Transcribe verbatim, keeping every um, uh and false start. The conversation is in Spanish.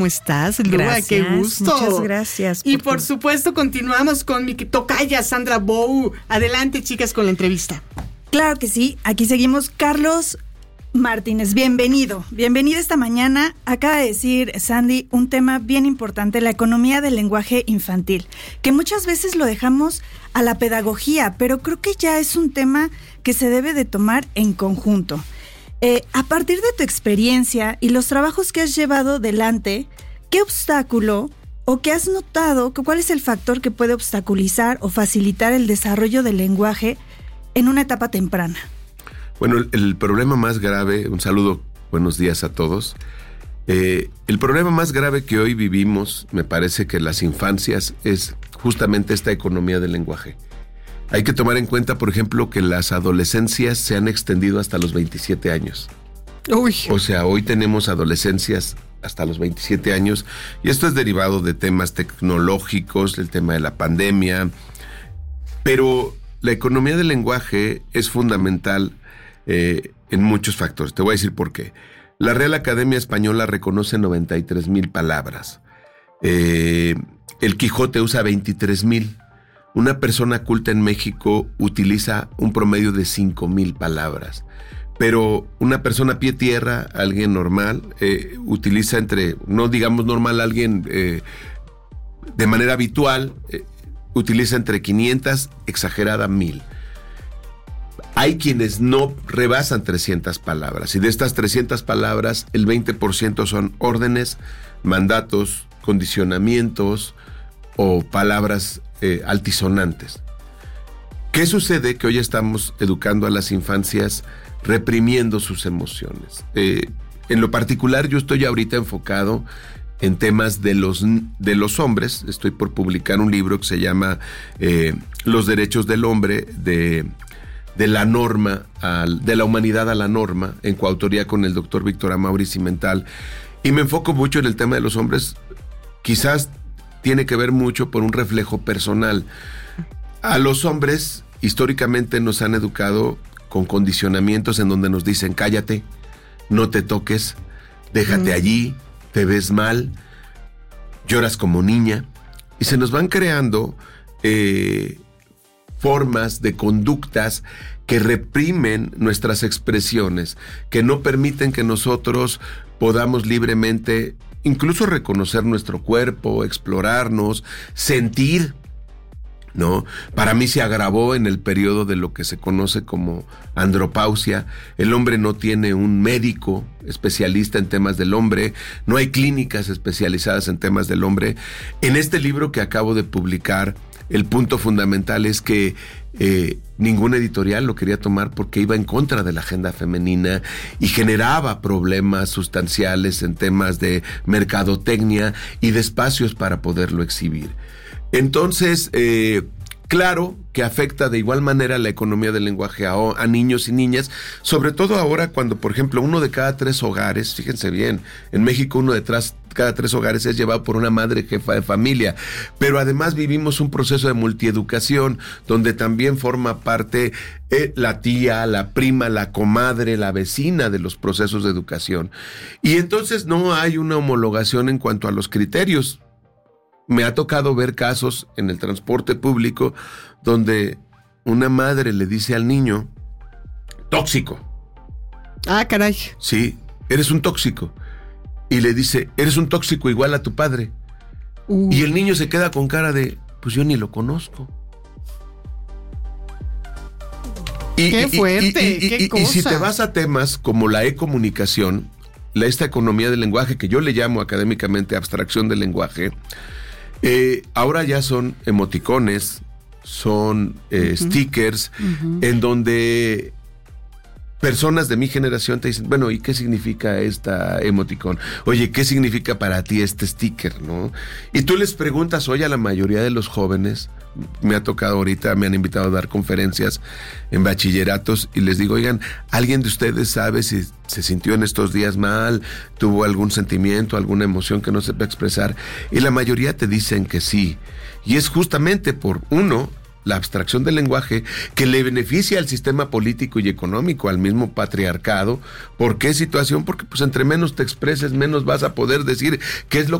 ¿Cómo estás, Lua? Gracias, ¡Qué gusto! Muchas gracias. Por y por tu... supuesto continuamos con mi tocaya Sandra Bou. Adelante, chicas, con la entrevista. Claro que sí, aquí seguimos. Carlos Martínez, bienvenido. Bienvenido esta mañana. Acaba de decir Sandy un tema bien importante, la economía del lenguaje infantil, que muchas veces lo dejamos a la pedagogía, pero creo que ya es un tema que se debe de tomar en conjunto. Eh, a partir de tu experiencia y los trabajos que has llevado delante, ¿qué obstáculo o qué has notado, cuál es el factor que puede obstaculizar o facilitar el desarrollo del lenguaje en una etapa temprana? Bueno, el, el problema más grave, un saludo, buenos días a todos. Eh, el problema más grave que hoy vivimos, me parece que las infancias, es justamente esta economía del lenguaje. Hay que tomar en cuenta, por ejemplo, que las adolescencias se han extendido hasta los veintisiete años. Uy. O sea, hoy tenemos adolescencias hasta los veintisiete años, y esto es derivado de temas tecnológicos, del tema de la pandemia, pero la economía del lenguaje es fundamental eh, en muchos factores. Te voy a decir por qué. La Real Academia Española reconoce noventa y tres mil palabras. Eh, el Quijote usa veintitrés mil. Una persona culta en México utiliza un promedio de cinco mil palabras. Pero una persona pie tierra, alguien normal, eh, utiliza entre, no digamos normal, alguien eh, de manera habitual, eh, utiliza entre quinientas, exagerada mil. Hay quienes no rebasan trescientas palabras, y de estas trescientas palabras, el veinte por ciento son órdenes, mandatos, condicionamientos o palabras eh, altisonantes. ¿Qué sucede? Que hoy estamos educando a las infancias reprimiendo sus emociones. Eh, en lo particular, yo estoy ahorita enfocado en temas de los, de los hombres. Estoy por publicar un libro que se llama eh, Los derechos del hombre, de, de la norma, al, de la humanidad a la norma, en coautoría con el doctor Víctor Amaury Cimental. Y me enfoco mucho en el tema de los hombres. Quizás tiene que ver mucho por un reflejo personal. A los hombres, históricamente, nos han educado con condicionamientos en donde nos dicen: cállate, no te toques, déjate mm. allí, te ves mal, lloras como niña. Y se nos van creando eh, formas de conductas que reprimen nuestras expresiones, que no permiten que nosotros podamos libremente incluso reconocer nuestro cuerpo, explorarnos, sentir, ¿no? Para mí se agravó en el periodo de lo que se conoce como andropausia. El hombre no tiene un médico especialista en temas del hombre, no hay clínicas especializadas en temas del hombre. En este libro que acabo de publicar, el punto fundamental es que eh, ningún editorial lo quería tomar porque iba en contra de la agenda femenina y generaba problemas sustanciales en temas de mercadotecnia y de espacios para poderlo exhibir. Entonces, eh, claro que afecta de igual manera la economía del lenguaje a, a niños y niñas, sobre todo ahora cuando, por ejemplo, uno de cada tres hogares, fíjense bien, en México uno de tras, cada tres hogares es llevado por una madre jefa de familia, pero además vivimos un proceso de multieducación donde también forma parte eh, la tía, la prima, la comadre, la vecina de los procesos de educación. Y entonces no hay una homologación en cuanto a los criterios. Me ha tocado ver casos en el transporte público donde una madre le dice al niño: tóxico. Ah, caray. Sí, eres un tóxico. Y le dice: eres un tóxico igual a tu padre. Uh. Y el niño se queda con cara de: pues yo ni lo conozco. Y, ¡Qué fuerte! Y, y, ¡Qué y, cosa! Y si te vas a temas como la e-comunicación, la, esta economía del lenguaje, que yo le llamo académicamente abstracción del lenguaje, Eh, ahora ya son emoticones, son eh, uh-huh. stickers, uh-huh. en donde personas de mi generación te dicen: bueno, ¿y qué significa esta emoticón? Oye, ¿qué significa para ti este sticker, no? Y tú les preguntas hoy a la mayoría de los jóvenes. Me ha tocado ahorita, me han invitado a dar conferencias en bachilleratos y les digo: oigan, ¿alguien de ustedes sabe si se sintió en estos días mal, tuvo algún sentimiento, alguna emoción que no sepa expresar? Y la mayoría te dicen que sí. Y es justamente por, uno, la abstracción del lenguaje que le beneficia al sistema político y económico, al mismo patriarcado. ¿Por qué situación? Porque pues entre menos te expreses, menos vas a poder decir qué es lo